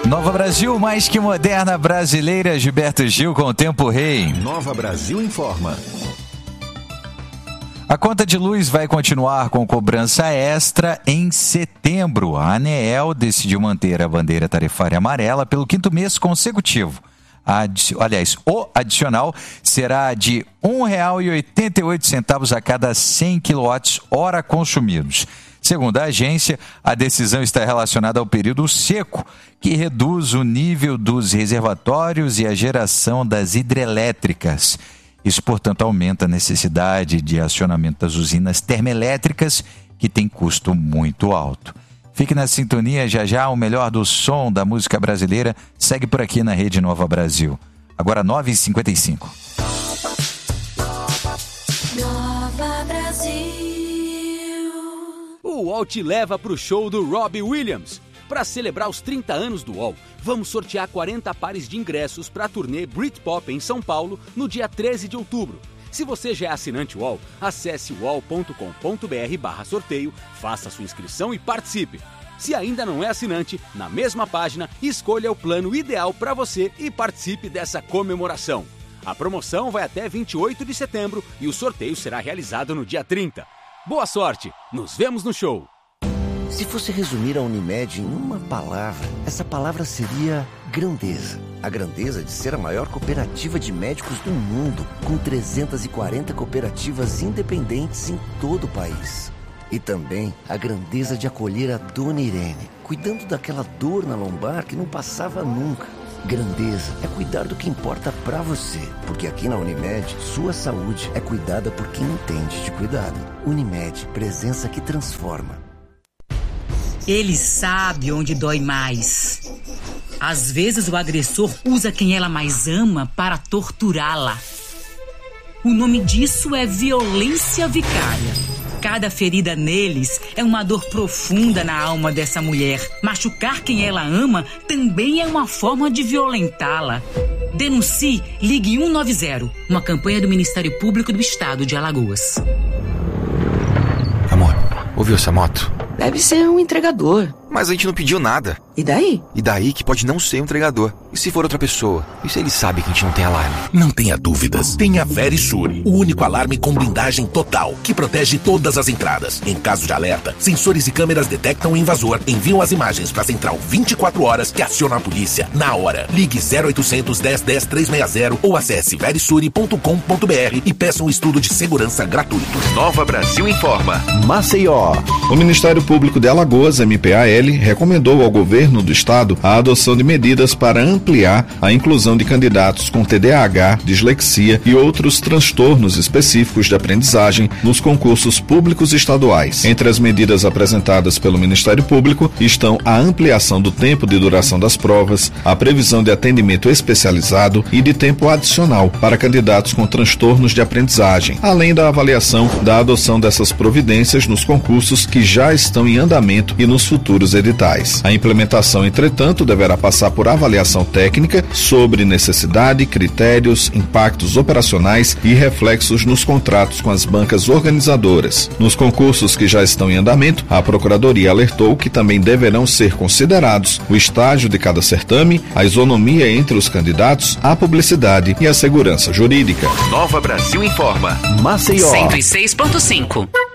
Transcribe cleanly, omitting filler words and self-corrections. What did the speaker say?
Nova Brasil, mais que moderna brasileira, Gilberto Gil com o Tempo Rei. Nova Brasil informa. A conta de luz vai continuar com cobrança extra em setembro. A ANEEL decidiu manter a bandeira tarifária amarela pelo 5º mês consecutivo. O adicional será de R$ 1,88 a cada 100 kWh consumidos. Segundo a agência, a decisão está relacionada ao período seco, que reduz o nível dos reservatórios e a geração das hidrelétricas. Isso, portanto, aumenta a necessidade de acionamento das usinas termoelétricas, que tem custo muito alto. Fique na sintonia, já o melhor do som da música brasileira segue por aqui na Rede Nova Brasil. Agora 9h55. Nova Brasil. O UOL te leva para o show do Robbie Williams. Para celebrar os 30 anos do UOL, vamos sortear 40 pares de ingressos para a turnê Britpop em São Paulo no dia 13 de outubro. Se você já é assinante UOL, acesse uol.com.br/sorteio, faça sua inscrição e participe. Se ainda não é assinante, na mesma página, escolha o plano ideal para você e participe dessa comemoração. A promoção vai até 28 de setembro e o sorteio será realizado no dia 30. Boa sorte! Nos vemos no show! Se fosse resumir a Unimed em uma palavra, essa palavra seria grandeza. A grandeza de ser a maior cooperativa de médicos do mundo, com 340 cooperativas independentes em todo o país. E também a grandeza de acolher a Dona Irene, cuidando daquela dor na lombar que não passava nunca. Grandeza é cuidar do que importa pra você, porque aqui na Unimed, sua saúde é cuidada por quem entende de cuidado. Unimed, presença que transforma. Ele sabe onde dói mais. Às vezes o agressor usa quem ela mais ama para torturá-la. O nome disso é violência vicária. Cada ferida neles é uma dor profunda na alma dessa mulher. Machucar quem ela ama também é uma forma de violentá-la. Denuncie, ligue 190, uma campanha do Ministério Público do Estado de Alagoas. Amor, ouviu essa moto? Deve ser um entregador. Mas a gente não pediu nada. E daí? E daí que pode não ser um entregador. E se for outra pessoa? E se ele sabe que a gente não tem alarme? Não tenha dúvidas. Tenha Verisure, o único alarme com blindagem total, que protege todas as entradas. Em caso de alerta, sensores e câmeras detectam o invasor, enviam as imagens para a central 24 horas, que aciona a polícia na hora. Ligue 0800 10 10 360 ou acesse verisure.com.br e peça um estudo de segurança gratuito. Nova Brasil informa. Maceió. O Ministério Público de Alagoas, MPAL, recomendou ao governo do estado a adoção de medidas para ampliar a inclusão de candidatos com TDAH, dislexia e outros transtornos específicos de aprendizagem nos concursos públicos estaduais. Entre as medidas apresentadas pelo Ministério Público estão a ampliação do tempo de duração das provas, a previsão de atendimento especializado e de tempo adicional para candidatos com transtornos de aprendizagem, além da avaliação da adoção dessas providências nos concursos que já estão em andamento e nos futuros editais. A implementação, entretanto, deverá passar por avaliação técnica sobre necessidade, critérios, impactos operacionais e reflexos nos contratos com as bancas organizadoras. Nos concursos que já estão em andamento, a Procuradoria alertou que também deverão ser considerados o estágio de cada certame, a isonomia entre os candidatos, a publicidade e a segurança jurídica. Nova Brasil informa. Maceió. 106.5